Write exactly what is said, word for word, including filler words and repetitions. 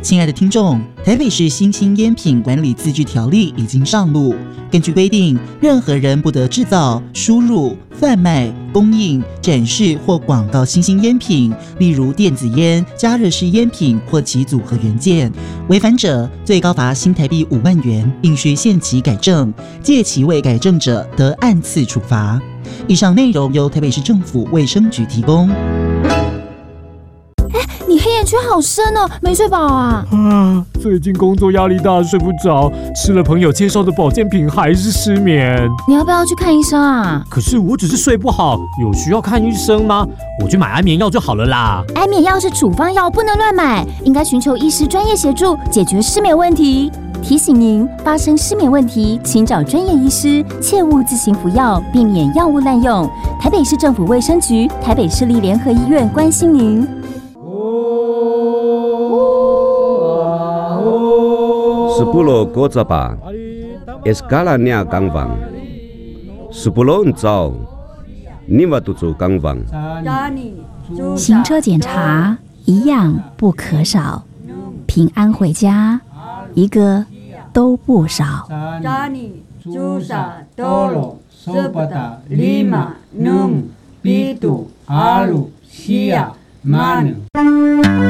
亲爱的听众，台北市新兴烟品管理自治条例已经上路。根据规定，任何人不得制造、输入、贩卖、供应、展示或广告新兴烟品，例如电子烟、加热式烟品或其组合元件。违反者，最高罚新台币五万元，并需限期改正，届期未改正者得按次处罚。以上内容由台北市政府卫生局提供。 你黑眼圈好深哦，没睡饱啊？ 啊，最近工作压力大，睡不着，吃了朋友介绍的保健品还是失眠。 你要不要去看医生啊？ 可是我只是睡不好，有需要看医生吗？我去买安眠药就好了啦。 安眠药是处方药，不能乱买，应该寻求医师专业协助，解决失眠问题。提醒您，发生失眠问题，请找专业医师，切勿自行服药，避免药物滥用。台北市政府卫生局、台北市立联合医院关心您。 Sepuluh Gozaba, Eskalanya Gangwang. Sepuluh Uncau, Nima Tutu Gangwang. 行车检查一样不可少，平安回家一个都不少。 Jani, Jusa, Tolo, Sepeda, Lima, Enam, Pitu, Alu, Sia, Manu.